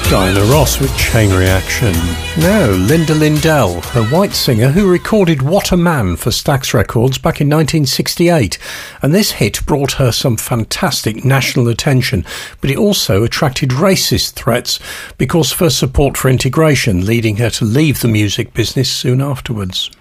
Diana Ross with Chain Reaction. Now, Linda Lindell, a white singer who recorded What a Man for Stax Records back in 1968. And this hit brought her some fantastic national attention, but it also attracted racist threats because of her support for integration, leading her to leave the music business soon afterwards.